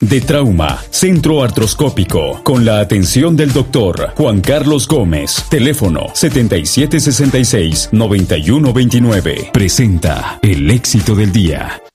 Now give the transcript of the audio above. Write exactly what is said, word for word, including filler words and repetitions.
De Trauma, Centro Artroscópico, con la atención del doctor Juan Carlos Gómez. Teléfono setenta y siete sesenta y seis, noventa y uno veintinueve. Presenta el éxito del día.